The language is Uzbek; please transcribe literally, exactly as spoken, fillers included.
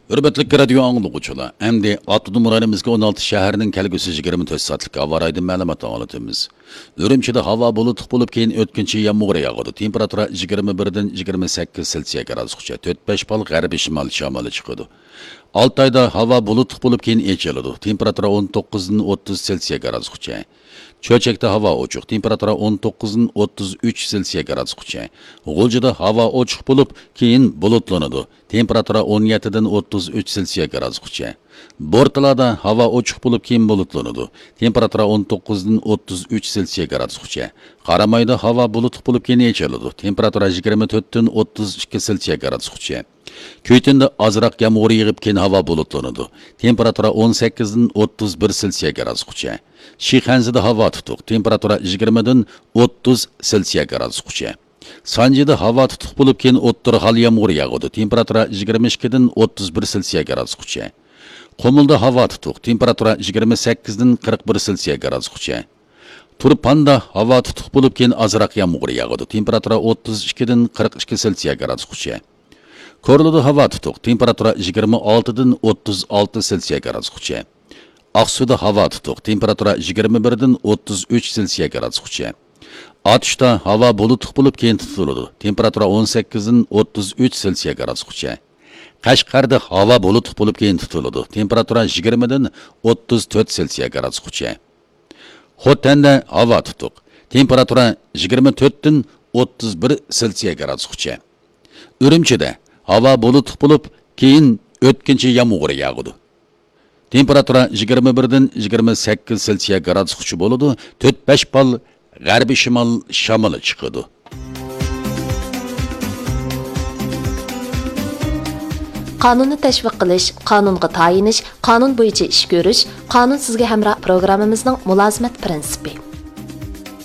Hürmetlik radio anlıqçılar. Endi Atudum rayonimizga on olti şəhərinin kəlgüsü yigirma to'rt saatlik hava raydı məlumat anlatımız. Ürümçide hava bulutluq bo'lib keyin o'tkinchi yağmur yağıdı. Temperatura yigirma birdan yigirma sakkiz Selsiya gradusgacha, to'rt besh bal g'arbiy shimol shamoli chiqadi. Altayda hava bulutluq bo'lib keyin echiladi. Temperatura o'n to'qqizdan o'ttiz Selsiya gradusgacha. Cho'chakda havo ochiq, temperatura o'n to'qqizdan o'ttiz uch Selsiya gradusgacha. G'uljida havo ochiq bo'lib, keyin bulutlanadi. Temperatura o'n yettidan o'ttiz uch Selsiya gradusgacha. Bortlada havo ochiq bo'lib, keyin bulutlanadi. Temperatura o'n to'qqizdan o'ttiz uch Selsiya gradusgacha. Qaramayda havo bulutli bo'lib, keyin echiladi. Temperatura yigirma to'rtdan o'ttiz ikki Selsiya gradusgacha. Köytünde azraq yağmur yağıp keyin hava bulutlanadi. Temperatura o'n sakkizdan o'ttiz bir Selsiya gradusgacha. Shixanzida havo tutuq. Temperatura yigirmadan o'ttiz Selsiya gradusgacha. Sanjida havo tutuq bo'lib keyin o'ttir hal yağmur yağadi. Temperatura yigirma ikkidan o'ttiz bir Selsiya gradusgacha. Qumulda havo tutuq. Temperatura yigirma sakkizdan qirq bir Selsiya gradusgacha. Turpanda havo tutuq bo'lib keyin azraq yağmur yağadi. Temperatura o'ttiz ikkidan qirq ikki Selsiya gradusgacha. Korluda havo tutuq. Temperatura yigirma oltidan o'ttiz olti Selsiya gradusgacha. Aqsuda havo tutuq. Temperatura yigirma birdan o'ttiz uch Selsiya gradusgacha. Atishda havo bulutli bo'lib keyin tutiladi. Temperatura o'n sakkizdan o'ttiz uch Selsiya gradusgacha. Qashqarda havo bulutli bo'lib keyin tutiladi. Temperatura yigirmadan o'ttiz to'rt Selsiya gradusgacha. Xotanda havo tutuq. Temperatura yigirma to'rtdan o'ttiz bir Selsiya gradusgacha. Ürümçide havo bulutli bo'lib, keyin o'tkinchi yağmur yağadi. Temperatura yigirma birdan yigirma sakkiz Selsiya gradusgacha bo'ladi. to'rt besh bal g'arbiy shimol shamoli chiqadi. Qonunni tashviq qilish, qonunga tayinish, qonun bo'yicha ish ko'rish, qonun sizga hamroh programmamizning mulozimat prinsipi.